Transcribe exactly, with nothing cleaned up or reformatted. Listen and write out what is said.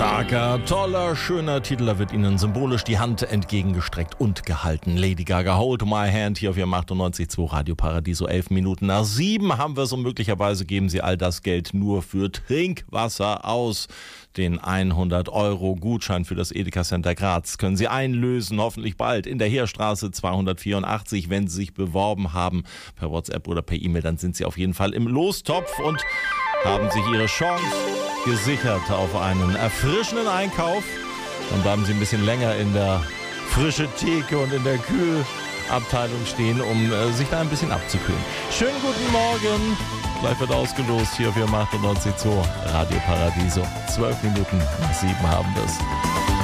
Starker, toller, schöner Titel, da wird Ihnen symbolisch die Hand entgegengestreckt und gehalten. Lady Gaga, Hold My Hand, hier auf Ihrem achtundneunzig Komma zwei Radio Paradiso. Elf Minuten nach sieben haben wir es und möglicherweise geben Sie all das Geld nur für Trinkwasser aus. Den hundert Euro Gutschein für das Edeka Center Graz können Sie einlösen, hoffentlich bald in der Heerstraße zweihundertvierundachtzig. Wenn Sie sich beworben haben per WhatsApp oder per E-Mail, dann sind Sie auf jeden Fall im Lostopf und haben sich Ihre Chance gesichert auf einen erfrischenden Einkauf. Dann bleiben Sie ein bisschen länger in der frischen Theke und in der Kühlabteilung stehen, um äh, sich da ein bisschen abzukühlen. Schönen guten Morgen. Gleich wird ausgelost hier auf Ihrem achtundneunzig Komma zwei Radio Paradiso. Zwölf Minuten nach sieben haben wir es.